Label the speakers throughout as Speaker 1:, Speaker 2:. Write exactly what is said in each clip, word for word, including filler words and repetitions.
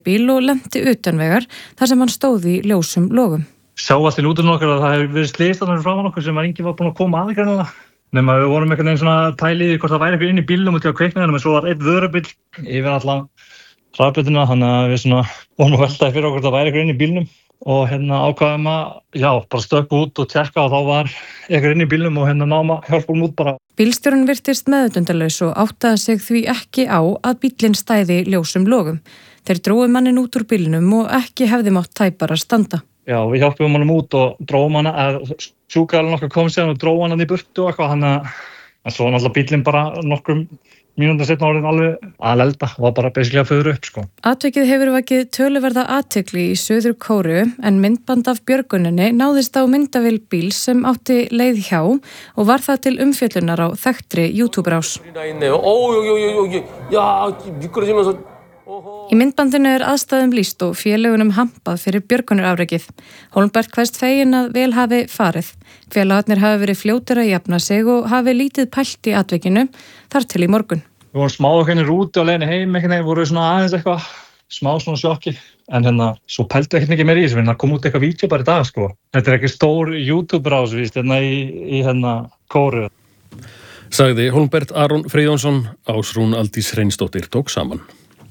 Speaker 1: bíl og lenti utanvegar þar sem hann stóð í ljósum logum.
Speaker 2: Sjá allt í lúturinn okkar að það hefur verið slys þarna framan okkur sem enginn var búinn að koma að greinilega. Nema við vorum einhvern veginn svona pælið í hvort það væri einhver inn í bílnum út í á kveiknaðinum en svo var einn vörubíll yfir allan hraðbrautina þannig að við svona vorum að veltaði fyrir okkur hvort það væri einhver inn í bílnum og hérna ákvaðum að, já, bara stökka út og tjekka og þá var einhver inn í bílnum og hérna náma hjálpum út bara.
Speaker 1: Bílstjórinn virtist meðvitundarlaus og áttaði sig því ekki á að bíllinn stæði ljósum logum. Þeir drógu manninn út úr bílnum og ekki hefði mátt tæpara standa.
Speaker 2: Já, við hjálpum honum út og dróum hana, að sjúkraðalinn okkar kom síðan og dróum hana í burtu og eitthvað, þannig að svo náttúrulega bíllinn bara nokkrum mínútum seinna orðinn alveg að elda og var bara basically að föðra upp, sko.
Speaker 1: Atvikið hefur vakið töluverða athygli í Suður Kóreu en myndband af björguninni náðist á myndavél bíls sem átti leið hjá og var það til umfjöllunar á þekktri YouTube-rás. Í myndbandinu er aðstæðum lýst og félögunum hampað fyrir björgunarafrekið. Hólmbert kveðst feginn að vel hafi farið. Félagarnir hafi verið fljótir að jafna sig og hafi lítið pælt í atvikinu þar til í morgun.
Speaker 2: Við vorum smá okkur úti á leiðinni heim, einhvern veginn voru svona aðeins eitthvað smá svona sjokki. En hérna, svo pæltu ekkert mikið meira í þessu, það kom út eitthvað vídeo bara í dag, sko. Þetta er ekki stór YouTube-rás, víst, hérna í, í hérna Kóreu.
Speaker 3: Sagði Hólmbert Aron Friðjónsson, Ásrún Aldís Hreinsdóttir tók saman.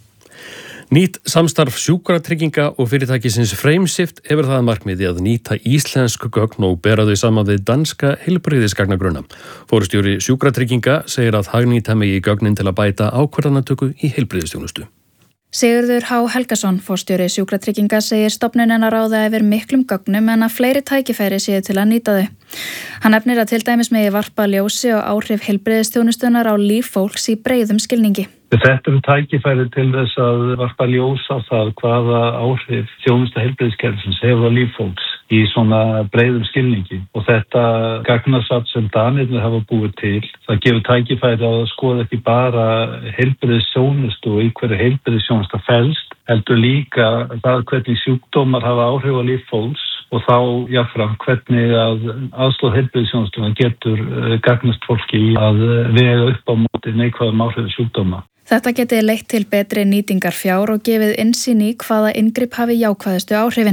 Speaker 3: Nýtt samstarf sjúkratrygginga og fyrirtækisins Frameshift hefur það að markmiði að nýta íslensk gögn og bera þau saman við danska heilbrigðisgagnagrunna. Forstjóri sjúkratrygginga segir að hagnýta megi gögnin til að bæta ákvarðanatöku í heilbrigðisþjónustu.
Speaker 4: Sigurður H. Helgason, forstjóri sjúkratrygginga, segir stofnunin að ráða yfir miklum gögnum en að fleiri tækifæri séu til að nýta þau. Hann nefnir að til dæmis megi varpa ljósi og áhrif heilbrigðisþjónustunar á líf fólks í breiðum skilningi.
Speaker 5: Þetta eru tækifæri til þess að varpa ljós á það hvaða áhrif þjónusta heilbrigðiskerfisins hefur á líf fólks í svona breiðum skilningi og þetta gagnasafn sem Danirnir hafa búið til, það gefur tækifæri á að skoða ekki bara heilbrigðisþjónustu og í hverju heilbrigðisþjónusta felst, heldur líka það hvernig sjúkdómar hafa áhrif á líf fólks og þá jáfnfram hvernig að aðstoð heilbrigðisþjónustuna getur gagnast fólki í að vega upp á móti neikvæðum áhrif sjúkdóma.
Speaker 4: Þetta geti leitt til betri nýtingar fjár og gefið innsýn í hvaða inngrip hafi jákvæðustu áhrifin.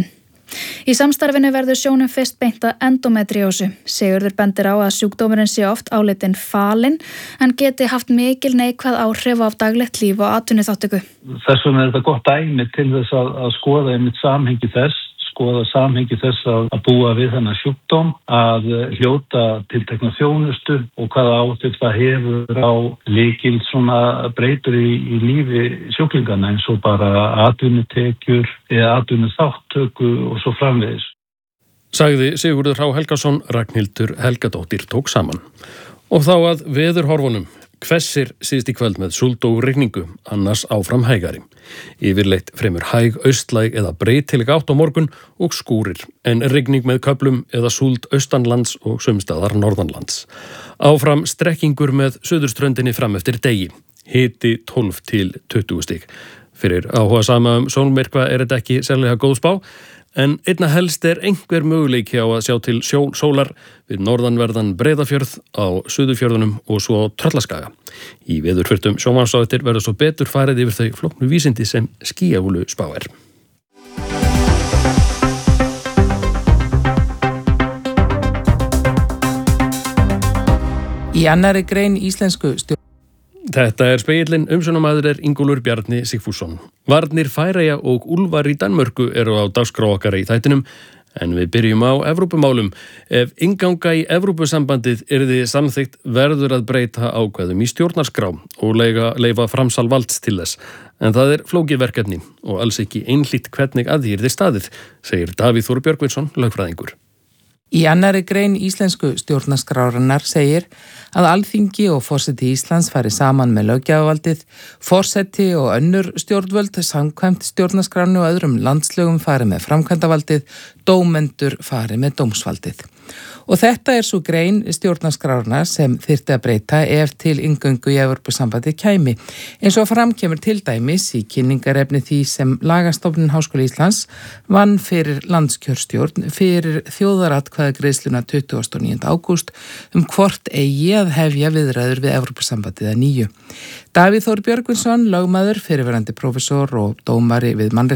Speaker 4: Í samstarfinu verður sjónum fyrst beint að endómetríósu. Sigurður bendir á að sjúkdómurinn sé oft álitinn falinn en geti haft mikil neikvæð áhrif á daglegt líf og atvinnuþátttöku.
Speaker 5: Þess vegna er þetta gott dæmi til þess að, að skoða einmitt samhengi þess, skoða samhengi þess að, að búa við þennan sjúkdóm, að hljóta tiltekna þjónustu og hvaða áhrif það hefur á lykil svona breytur í, í lífi sjúklingana eins og bara atvinnutekjur eða atvinnuþátttöku og svo framvegis.
Speaker 3: Sagði Sigurður H. Helgason, Ragnhildur Helgadóttir tók saman. Og þá að veðurhorfunum. Hvessir síðst í kvöld með súld og rigningu, annars áfram hægari. Yfirleitt fremur hæg austlæg eða breytileg átt á morgun og skúrir, en rigning með köflum eða súld austanlands og sumstaðar norðanlands. Áfram strekkingur með suðurströndinni fram eftir degi, hiti tólf til tuttugu stig. Fyrir áhuga sama um sólmyrkva er þetta ekki sérlega góð spá, en einna helst er einhver möguleiki á að sjá til sjól, sólar við norðanverðan Breiðafjörð á Suðurfjörðunum og svo á Tröllaskaga. Í veðurfréttum sjónvarpsáttir verður svo betur farið yfir þau flóknu vísindi sem skýjahúlu spá er.
Speaker 6: Í annarri grein íslensku stjórn
Speaker 3: Þetta er spegillinn, umsjónarmaður er Ingólfur Bjarni Sigfússon. Varnir Færeyja og úlfar í Danmörku eru á dagskrá okkar í þættinum, en við byrjum á Evrópumálum. Ef innganga í Evrópusambandið yrði samþykkt verður að breyta ákvæðum í stjórnarskrá og leifa, leifa framsal valds til þess. En það er flókið verkefni og alls ekki einhlítt hvernig að því yrði staðið, segir Davíð Þór Björgvinsson, lögfræðingur.
Speaker 6: Í annarri grein íslensku stjórnarskrárinnar segir að Alþingi og forseti Íslands fari saman með löggjafavaldið, forseti og önnur stjórnvöld samkvæmt stjórnarskránu og öðrum landslögum fari með framkvæmdavaldið, dómendur fari með dómsvaldið. Og þetta er svo grein stjórnarskrárinnar sem þyrfti að breyta ef til inngöngu í Evrópusambandið kæmi. Eins og framkemur til dæmis í kynningarefni því sem Lagastofnun Háskóla Íslands vann fyrir landskjörstjórn fyrir þjóðaratkvæðagreiðsluna tuttugasta og níunda ágúst um hvort eigi að hefja viðræður við Evrópusambandið að nýju. Davíð Þór Björgvinsson, lögmaður, fyrirverandi prófessor og dómari við mannréttindi